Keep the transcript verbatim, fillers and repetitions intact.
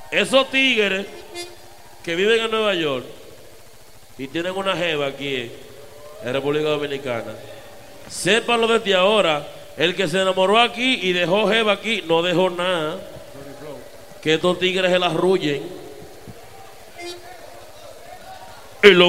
Esos tigres que viven en Nueva York y tienen una jeva aquí en República Dominicana, sépanlo desde ahora, el que se enamoró aquí y dejó jeva aquí, no dejó nada, que estos tigres se la arrullen. Y lo